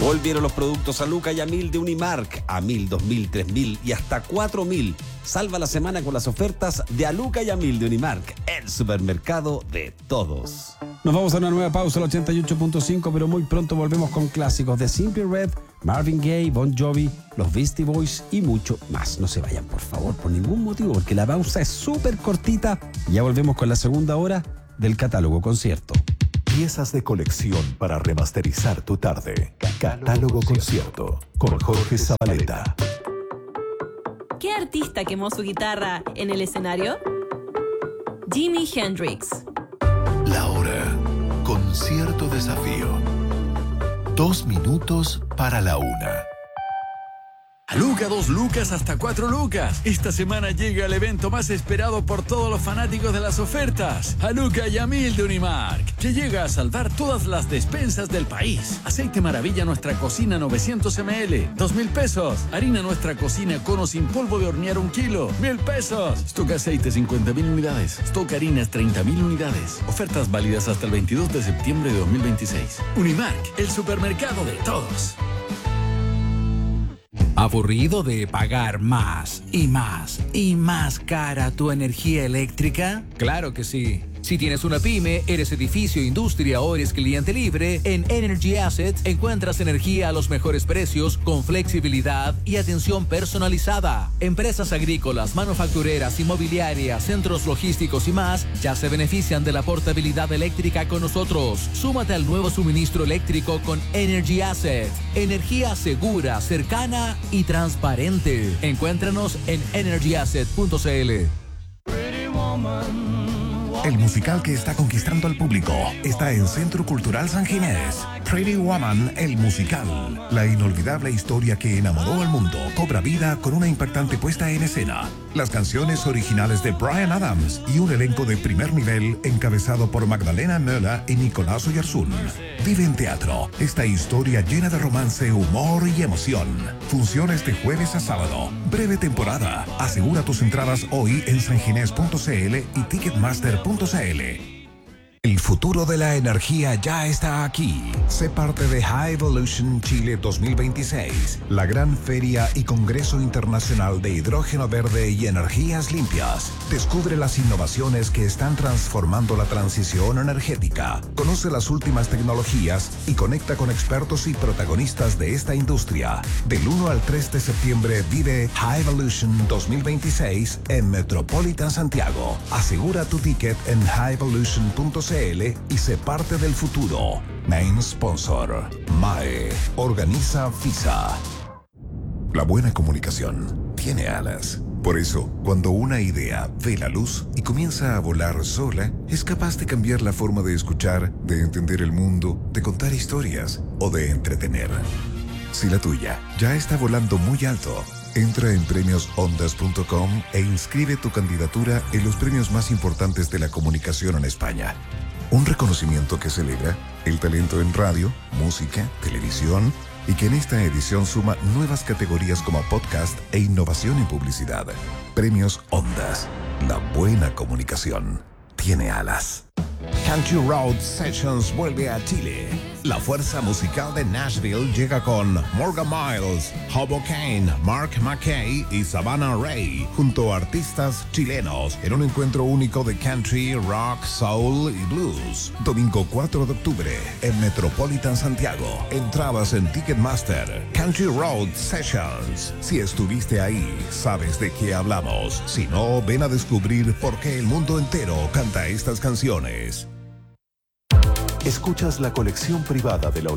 Volvieron los productos a Luca y a 1000 de Unimark, a 1000, 2000, 3000 y hasta 4000. Salva la semana con las ofertas de a Luca y a 1000 de Unimark, el supermercado de todos. Nos vamos a una nueva pausa al 88.5, pero muy pronto volvemos con clásicos de Simply Red, Marvin Gaye, Bon Jovi, los Beastie Boys y mucho más. No se vayan, por favor, por ningún motivo, porque la pausa es súper cortita. Ya volvemos con la segunda hora del Catálogo Concierto. Piezas de colección para remasterizar tu tarde. Catálogo Concierto con Jorge Zabaleta. ¿Qué artista quemó su guitarra en el escenario? Jimi Hendrix. La hora. Concierto Desafío. 2 minutos para la 1. A Luca, 2 lucas hasta 4 lucas. Esta semana llega el evento más esperado por todos los fanáticos de las ofertas. A Luca y a 1000 de Unimark, que llega a salvar todas las despensas del país. Aceite Maravilla Nuestra Cocina 900 ml, 2,000 pesos. Harina Nuestra Cocina Cono sin polvo de hornear 1 kilo, 1,000 pesos. Stock Aceite 50,000 unidades. Stock Harinas 30,000 unidades. Ofertas válidas hasta el 22 de septiembre de 2026. Unimark, el supermercado de todos. ¿Aburrido de pagar más y más y más cara tu energía eléctrica? Claro que sí. Si tienes una pyme, eres edificio, industria o eres cliente libre, en Energy Assets encuentras energía a los mejores precios con flexibilidad y atención personalizada. Empresas agrícolas, manufactureras, inmobiliarias, centros logísticos y más ya se benefician de la portabilidad eléctrica con nosotros. Súmate al nuevo suministro eléctrico con Energy Assets. Energía segura, cercana y transparente. Encuéntranos en energyasset.cl. El musical que está conquistando al público está en Centro Cultural San Ginés. Pretty Woman, el musical. La inolvidable historia que enamoró al mundo cobra vida con una impactante puesta en escena. Las canciones originales de Bryan Adams y un elenco de primer nivel encabezado por Magdalena Möller y Nicolás Oyarzún. Vive en teatro esta historia llena de romance, humor y emoción. Funciones de jueves a sábado. Breve temporada. Asegura tus entradas hoy en sanginés.cl y ticketmaster.cl. El futuro de la energía ya está aquí. Sé parte de High Evolution Chile 2026, la gran feria y congreso internacional de hidrógeno verde y energías limpias. Descubre las innovaciones que están transformando la transición energética. Conoce las últimas tecnologías y conecta con expertos y protagonistas de esta industria. Del 1 al 3 de septiembre vive High Evolution 2026 en Metropolitan Santiago. Asegura tu ticket en highevolution.cl y sé parte del futuro. Main sponsor, MAE. Organiza FISA. La buena comunicación tiene alas. Por eso, cuando una idea ve la luz y comienza a volar sola, es capaz de cambiar la forma de escuchar, de entender el mundo, de contar historias o de entretener. Si la tuya ya está volando muy alto, entra en premiosondas.com e inscribe tu candidatura en los premios más importantes de la comunicación en España. Un reconocimiento que celebra el talento en radio, música, televisión y que en esta edición suma nuevas categorías como podcast e innovación en publicidad. Premios Ondas. La buena comunicación tiene alas. Country Road Sessions vuelve a Chile. La fuerza musical de Nashville llega con Morgan Miles, Hobo Kane, Mark McKay y Savannah Ray, junto a artistas chilenos, en un encuentro único de country, rock, soul y blues. Domingo 4 de octubre, en Metropolitan Santiago. Entradas en Ticketmaster. Country Road Sessions. Si estuviste ahí, sabes de qué hablamos. Si no, ven a descubrir por qué el mundo entero canta estas canciones. Escuchas la colección privada de la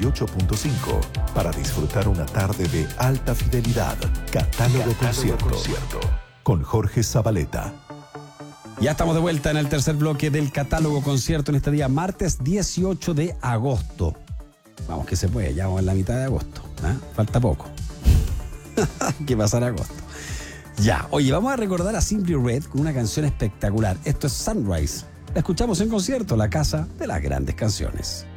88.5 para disfrutar una tarde de alta fidelidad. Catálogo Concierto con Jorge Zabaleta. Ya estamos de vuelta en el tercer bloque del Catálogo Concierto en este día, martes 18 de agosto. Vamos que se puede, ya vamos en la mitad de agosto. Falta poco. Que pasar agosto. Ya, oye, vamos a recordar a Simply Red con una canción espectacular. Esto es Sunrise. La escuchamos en concierto, la casa de las grandes canciones.